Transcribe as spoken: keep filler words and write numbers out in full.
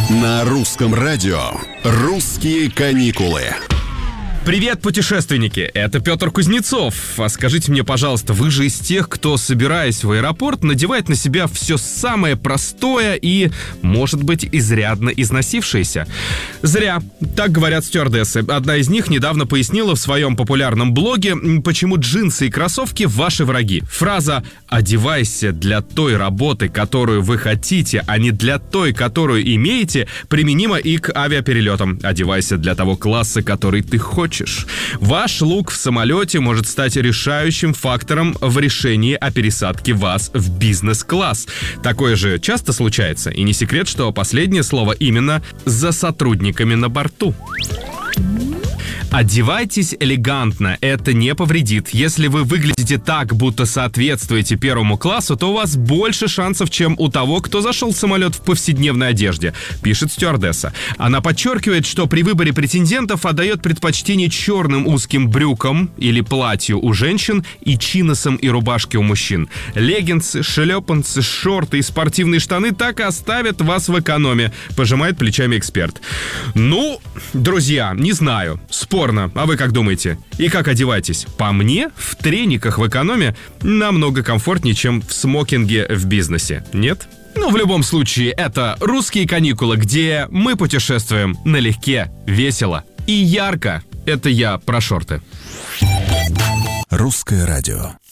На русском радио «Русские каникулы». Привет, путешественники! Это Петр Кузнецов. А скажите мне, пожалуйста, вы же из тех, кто, собираясь в аэропорт, надевает на себя все самое простое и, может быть, изрядно износившееся? Зря. Так говорят стюардессы. Одна из них недавно пояснила в своем популярном блоге, почему джинсы и кроссовки ваши враги. Фраза «одевайся для той работы, которую вы хотите, а не для той, которую имеете», применима и к авиаперелетам. Одевайся для того класса, который ты хочешь. Ваш лук в самолете может стать решающим фактором в решении о пересадке вас в бизнес-класс. Такое же часто случается, и не секрет, что последнее слово именно за сотрудниками на борту. Одевайтесь элегантно, это не повредит. Если вы выглядите так, будто соответствуете первому классу, то у вас больше шансов, чем у того, кто зашел в самолет в повседневной одежде, пишет стюардесса. Она подчеркивает, что при выборе претендентов отдает предпочтение черным узким брюкам или платью у женщин и чиносам и рубашке у мужчин. Леггинсы, шлепанцы, шорты и спортивные штаны так и оставят вас в экономе, пожимает плечами эксперт. Ну, друзья, не знаю, спорно. А вы как думаете? И как одеваетесь? По мне, в трениках в экономе намного комфортнее, чем в смокинге в бизнесе. Нет? Ну, в любом случае, это «Русские каникулы», где мы путешествуем налегке, весело и ярко. Это я про шорты. Русское радио.